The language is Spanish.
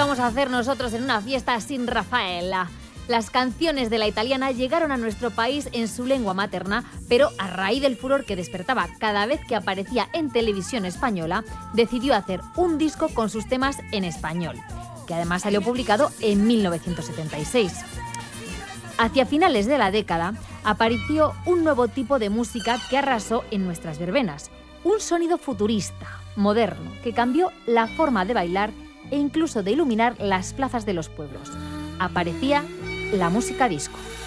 íbamos a hacer nosotros en una fiesta sin Rafaela? Las canciones de La Italiana llegaron a nuestro país en su lengua materna, pero a raíz del furor que despertaba cada vez que aparecía en televisión española, decidió hacer un disco con sus temas en español, que además salió publicado en 1976. Hacia finales de la década, apareció un nuevo tipo de música que arrasó en nuestras verbenas, un sonido futurista, moderno, que cambió la forma de bailar e incluso de iluminar las plazas de los pueblos. Aparecía la música disco.